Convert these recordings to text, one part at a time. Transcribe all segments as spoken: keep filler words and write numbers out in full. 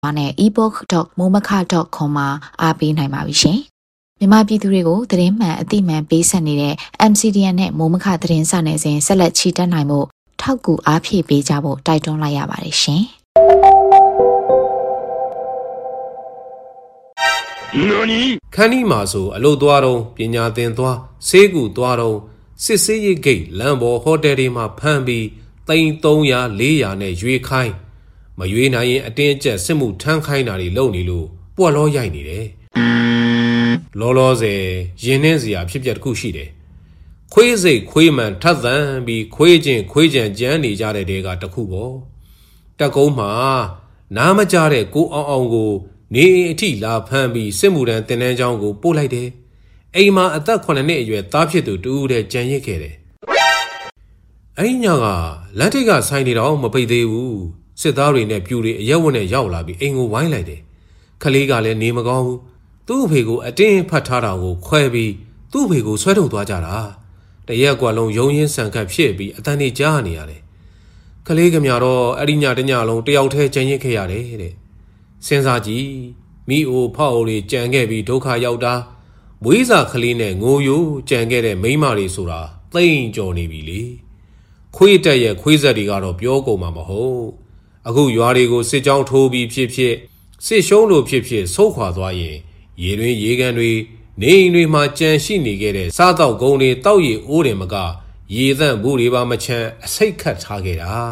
နဲ့ e book dot momaka dot com မှာအားပေးနိုင်ပါပြီရှင်။မြန်မာပြည်သူတွေကိုသတင်းမှန်အသိမှန်ပေးဆက်နေတဲ့ M C D N နဲ့မိုးမခသတင်းစာနယ်စဉ်ဆက်လက်ချီတက်နိုင်မှုထောက်ကူအားဖြည့်ပေးကြဖို့တိုက်တွန်းလိုက်ရပါတယ်ရှင်။ခန်းဒီမှာဆိုအလို့သွားတော့ပညာသင်သွားဆေးကူသွားတော့စစ်ဆေးရေးဂိတ်လမ်းပေါ်ဟိုတယ်တွေမှာဖမ်းပြီးသိန်းသုံးရာလေးရာနဲ့ရွေးခိုင်းမရွေးနိုင်ရင်အတင်းအကျပ်စစ်မှုထမ်းခိုင်းတာတွေလုပ်နေလို့ပွက်လောရိုက်နေတယ်လောလောဆယ်ရင်နှင်းစရာဖြစ်ပျက်တစ်ခုရှိတယ်ခွေးစိတ်ခွေးမှန်ထပ်သန်ပြီးခွေးချင်းခွေးကြံကြမ်းနေကြတဲ့တဲကတခုပေါ့တက်ကုန်းမှာနားမကြတဲ့ကိုအောင်အောင်ကိုနေအထိလာဖမ်းပြီးစစ်မှုထမ်းတင်တန်းချောင်းကိုပို့လိုက်တယ်အိမ်မှာအသက်ခုနှစ်နှစ်အရွယ်သားဖြစ်သူတူတဲ့ကြံရစ်ခဲ့တယ်အဲ့ညကလမ်းထိပ်ကဆိုင်နေတော့မပိတ်သေးဘူးစစ်သားတွေနဲ့ပြူတွေအရက်ဝတ်နဲ့ရောက်လာပြီးအိမ်ကိုဝိုင်းလိုက်တယ်ခလေးကလည်းနေမကောင်းဘူးသူ့အဖေကိုအတင်းဖတ်ထားတာကိုခွဲပြီးသူ့အဖေကိုဆွဲထုတ်သွားကြတာတရက်ကွာလုံးရုံရင်းဆန်ခတ်ဖြစ်ပြီးအတန်းနေကြားနေရတယ်ခလေးကမြတော့အဲ့ဒီညတညလုံးတယောက်တည်းကြံရစ်ခဲ့ရတယ်တဲ့စဉ်းစားကြည့်မိအိုဖောက်အိုတွေကြံခဲ့ပြီးဒုက္ခရောက်တာမွေးစာခလေးနဲ့ငိုယိုကြံခဲ့တဲ့မိန်းမတွေဆိုတာသိမ့်ကြော်နေပြီလေခွေးတက်ရဲ့ခွေးဆက်တွေကတော့ပြောကုန်မှာမဟုတ်အခုရွာတွေကိုစစ်ကြောင်းထိုးပြီးဖြစ်ဖြစ်စစ်ရှုံးလို့ဖြစ်ဖြစ်ဆုတ်ခွာသွားရင်ရေတွင်ရေကန်တွေနေအိမ်တွေမှာကြံရှိနေခဲ့တဲ့စားတောက်ကုန်းတွေတောက်ရည်အိုးတွေမကရေသန့်ဘူးတွေပါမချမ်းအစိတ်ခတ်ထားခဲ့တာ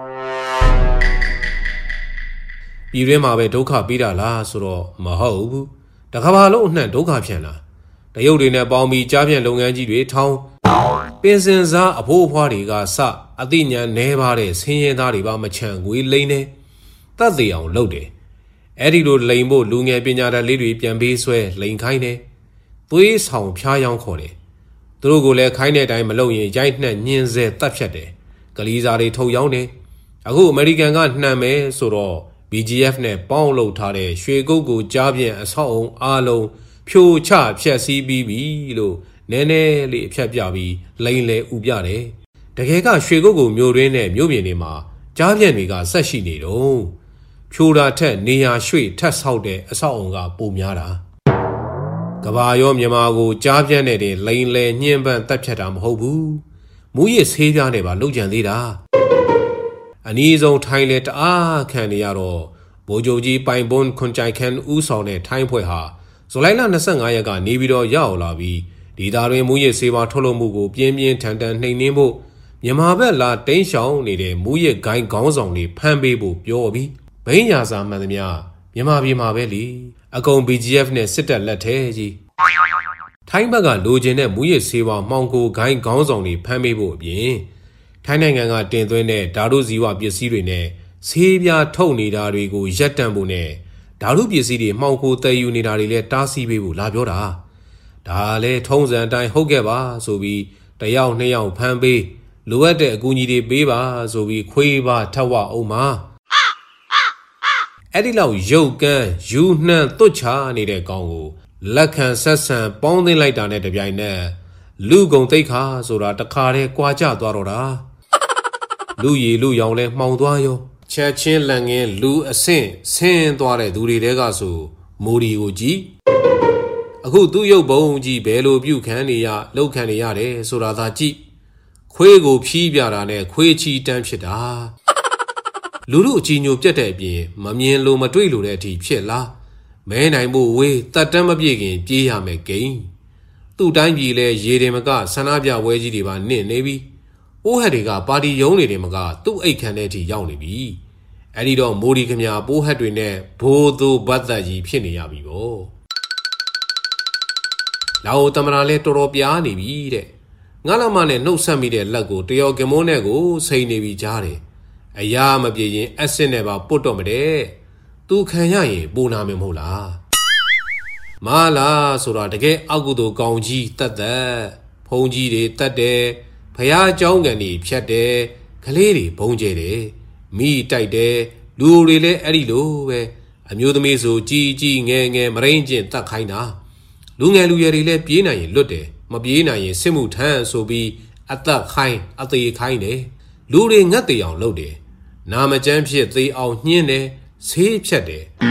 ပြည်တွင်းမှာပဲဒုက္ခပေးတာလားဆိုတော့မဟုတ်ဘူးတကဘာလုံးအနှံ့ဒုက္ခပြန်လာတရုတ်တွေနဲ့ပေါင်းပြီးကြားပြန်လုပ်ငန်းကြီးတွေထောင်းပင်စင်စားအဖိုးအဖွားတွေကစအသိဉာဏ်နှဲပါတဲ့ဆင်းရဲသားတွေပါမချမ်းငွေလိမ့်နေတတ်သေးအောင်လုပ်တယ်အဲ့ဒီလိုလိန်ဖို့လူငယ်ပညာတတ်လေးတွေပြန်ပေးဆွဲလိန်ခိုင်းတယ်သွေးဆောင်ဖျားယောင်းခေါ်တယ်သူတို့ကိုလည်းခိုင်းတဲ့အတိုင်းမလုပ်ရင်ရိုက်နှက်ညှင်းဆဲတပ်ဖြတ်တယ်ကလေးစားတွေထုတ်ရောင်းတယ်အခုအမေရိကန်ကနှံမယ်ဆိုတော့ B G F နဲ့ပေါင်းလုပ်ထားတဲ့ရွှေကုတ်ကိုကြားပြန်အဆောက်အုံအားလုံးဖြိုချဖျက်ဆီးပြီးပြီလို့နည်းနည်းလေးအဖြတ်ပြပြီးလိန်လေဥပြတယ်တကယ်ကရွှေကုတ်ကိုမြို့ရင်းနဲ့မြို့ပြင်တွေမှာကြားပြန်တွေကဆက်ရှိနေတော့ဖြိုတာထက်နေရာရွှေ့ထက်ဆောက်တဲ့အဆောက်အုံကပိုများတာကဘာရောမြန်မာကိုကြားပြန်နေတဲ့လိန်လေညှင်းပန်းတက်ဖြတ်တာမဟုတ်ဘူးမူရစ်ဆေးပြားနဲ့ပါလှုပ်ကြံသေးတာအနည်းဆုံးထိုင်းလေတအားခံနေရတော့ဗိုလ်ချုပ်ကြီးပိုင်ပွန်းခွန်ကြိုင်ခန်းဦးဆောင်တဲ့ထိုင်းဖွဲ့ဟာဇူလိုင်လ၂၅ရက်ကနေပြီးတော့ရောက်လာပြီးဒေသတွင်မူရစ်ဆေးပါထုတ်လုပ်မှုကိုပြင်းပြင်းထန်ထန်နှိမ်နင်းဖို့မြန်မာဘက်လာတိန်းရှောင်နေတဲ့မူရစ်ဂိုင်းခေါင်းဆောင်တွေဖမ်းပေးဖို့ပြောပြီးဘိန်းညာစာမှန်သမျှမြန်မာပြည်မှာပဲလေအကုန် B G F နဲ့စစ်တပ်လက်ထဲကြီးထိုင်းဘက်ကလိုချင်တဲ့မူရစ်ဆေးပါမှောင်ကိုဂိုင်းခေါင်းဆောင်တွေဖမ်းပေးဖို့အပြင်ထိုင်းနိုင်ငံကတင်သွင်းတဲ့ဓာတုဇီဝပစ္စည်းတွေနဲ့ဆေးပြားထုတ်နေတာတွေကိုရပ်တန့်ဖို့နဲ့ဓာတုပစ္စည်းတွေမှောင်ခိုတည်ယူနေတာတွေလည်းတားဆီးပေးဖို့လာပြောတာဒါလည်းထုံးစံအတိုင်းဟုတ်ကဲ့ပါဆိုပြီးတယောက်နှစ်ယောက်ဖမ်းပေးလိုအပ်တဲ့အကူအညီတွေပေးပါဆိုပြီးခွေးပါထက်ဝအောင်မှာအဲ့ဒီလောက်ရုပ်ကန်းယူနှံသွတ်ချနေတဲ့ကောင်ကိုလက်ခံဆက်ဆံပေါင်းသိမ်းလိုက်တာနဲ့တပြိုင်နက်လူကုန်သိက္ခာဆိုတာတခါတည်းကြွာကြသွားတော့တာလူရည်လူရောင်လဲမှောင်သွားရောချက်ချင်းလန်ငင်းလူအဆင့်ဆင်းသွားတဲ့သူတွေတဲကဆိုမိုဒီကိုကြည့်အခုသူ့ရုပ်ပုံကြီးဘယ်လိုပြုခံနေရလောက်ခံနေရတယ်ဆိုတာသာကြည့်ခွေးကိုဖြီးပြတာနဲ့ခွေးချီတန်းဖြစ်တာလူလူအကြီးညိုပြတ်တဲ့အပြင်မမြင်လို့မတွေ့လို့တဲ့အထိဖြစ်လားမဲနိုင်ဖို့ဝေးတတ်တမ်းမပြည့်ခင်ပြေးရမယ်ဂိမ်းသူ့တိုင်းပြည်လဲရေတယ်မကဆန္ဒပြဝဲကြီးတွေပါနင့်နေပြီအိုးဟက်တွေကပါတီယုံနေတယ်မကသူ့အိတ်ခံတဲ့အထိရောက်နေပြီအဲ့ဒီတော့မိုဒီခမညာပိုးဟက်တွေနဲ့ဘိုးသူဘတ်သက်ကြီးဖြစ်နေရပြီပေါ့လာအိုတမနာလဲတော်တော်ပြားနေပြီတဲ့ငါလာမနဲ့နှုတ်ဆက်မိတဲ့လက်ကိုတယောကမိုးနဲ့ကိုစိန်နေပြီကြားတယ်အရာမပြေရင်အက်ဆစ်နဲ့ပါပုတ်တော့မတဲ့သူခံရရင်ပိုနာမယ်မဟုတ်လားမလားဆိုတာတကယ်အောက်ကုသိုလ်ကောင်းကြီးတတ်သက်ဖုံးကြီးတွေတတ်တယ်ဖះเจ้าကန်တွေဖြတ်တယ်ကလေးတွေဘုံကျဲတယ်မိတိုက်တယ်လူတွေလည်းအဲ့ဒီလိုပဲအမျိုးသမီးဆိုကြီးကြီးငယ်ငယ်မရင်းချင်းတတ်ခိုင်းတာလူငယ်လူရွယ်တွေလည်းပြေးနိုင်ရင်လွတ်တယ်မပြေးနိုင်ရင်စစ်မှုထမ်းဆိုပြီးအသက်ခိုင်းအသေးခိုင်းတယ်လူတွေငတ်တေအောင်လုပ်တယ်နာမကျန်းဖြစ်သေးအောင်ညှင်းတယ်ဆေးဖြတ်တယ်